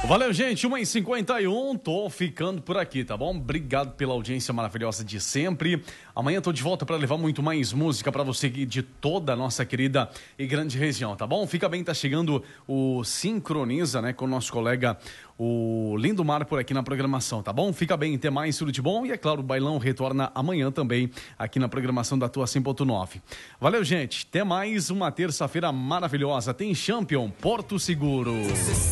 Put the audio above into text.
Valeu, gente, 1h51, tô ficando por aqui, tá bom? Obrigado pela audiência maravilhosa de sempre. Amanhã tô de volta para levar muito mais música para você de toda a nossa querida e grande região, tá bom? Fica bem, tá chegando o Sincroniza, né, com o nosso colega, o Lindomar, por aqui na programação, tá bom? Fica bem, até mais, tudo de bom. E é claro, o Bailão retorna amanhã também aqui na programação da tua 100.9. Valeu, gente, até mais uma terça-feira maravilhosa. Tem Champion Porto Seguro.